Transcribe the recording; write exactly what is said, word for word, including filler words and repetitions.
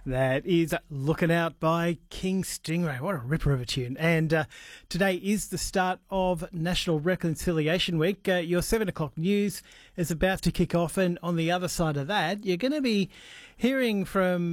That is Looking Out by King Stingray. What a ripper of a tune. And uh, today is the start of National Reconciliation Week. Uh, your seven o'clock news is about to kick off, and on the other side of that, you're going to be hearing from